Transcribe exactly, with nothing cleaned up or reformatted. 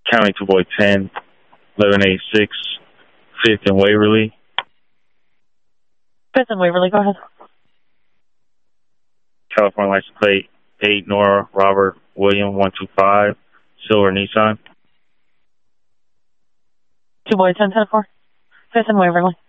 County two boy ten, eleven eighty-six, fifth and Waverly. fifth and Waverly, go ahead. California license plate eight Nora Robert William one two five, silver Nissan. two boy ten ten four, fifth and Waverly.